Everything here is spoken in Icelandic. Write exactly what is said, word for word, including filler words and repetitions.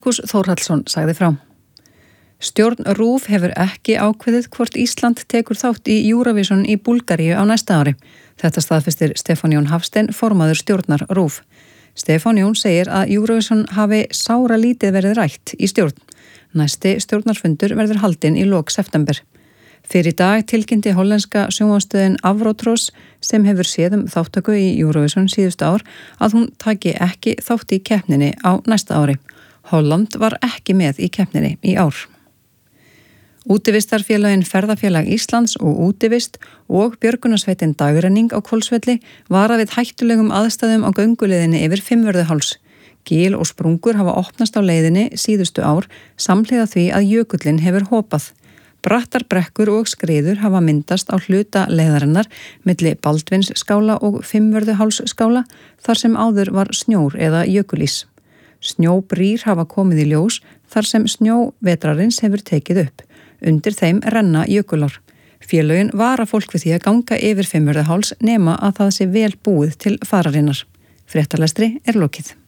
Markus Þórhallsson sagði frá. Stjórn RÚV hefur ekki ákveðið hvort Ísland tekur þátt í Eurovision í Búlgaríu á næsta ári. Þetta staðfestir Stefán Jón Hafstein, formaður stjórnar RÚV. Stefán Jón segir að Eurovision hafi sára lítið verið rætt í stjórn. Næsti stjórnarfundur verður haldinn í lok september. Fyrir dag tilkynnti hollenska sjónvarpsstöðin Afrotros sem hefur séð um þáttöku í Eurovision síðustu ár að hún taki ekki þátt í keppninni á næsta ári. Holland var ekki með í keppninni í ár. Útivistarfélagin Ferðafélag Íslands og Útivist og björgunarsveitin Dagrenning á Hvolsvelli vara við hættulegum aðstæðum á gönguleiðinni yfir Fimmvörðuháls. Gil og sprungur hafa opnast á leiðinni síðustu ár samhliða því að jökullinn hefur hopað. Brattar brekkur og skriður hafa myndast á hluta leiðarinnar milli Baldvinsskála og Fimmvörðuhálsskála þar sem áður var snjór eða jökulís. Snjóbrýr hafa komið í ljós þar sem snjóvetrarins hefur tekið upp. Undir þeim renna jökulár. Félögin vara fólk við því að ganga yfir Fimmvörðuháls nema að það sé vel búið til fararinnar. Fréttalestri er lokið.